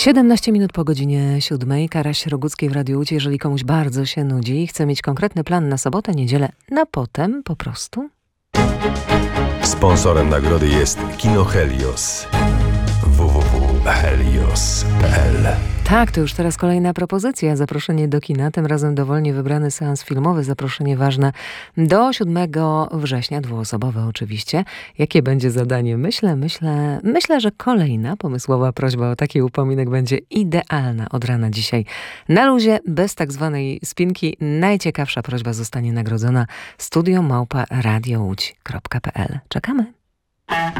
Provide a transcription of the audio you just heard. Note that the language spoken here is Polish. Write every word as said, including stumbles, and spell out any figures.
siedemnaście minut po godzinie siódmej. Karaś Roguckiej w Radiu Łódź. Jeżeli komuś bardzo się nudzi i chce mieć konkretny plan na sobotę, niedzielę, na potem po prostu. Sponsorem nagrody jest Kino Helios. w w w kropka helios kropka p l. Tak, to już teraz kolejna propozycja. Zaproszenie do kina, tym razem dowolnie wybrany seans filmowy. Zaproszenie ważne do siódmego września, dwuosobowe oczywiście. Jakie będzie zadanie? Myślę, myślę, myślę, że kolejna pomysłowa prośba o taki upominek będzie idealna od rana dzisiaj. Na luzie, bez tak zwanej spinki. Najciekawsza prośba zostanie nagrodzona. Studio małpa radiołódź kropka p l. Czekamy.